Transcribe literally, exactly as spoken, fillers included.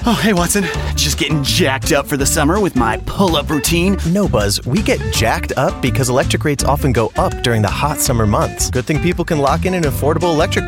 Oh, hey, Watson. Just getting jacked up for the summer with my pull-up routine. No, Buzz, we get jacked up because electric rates often go up during the hot summer months. Good thing people can lock in an affordable electric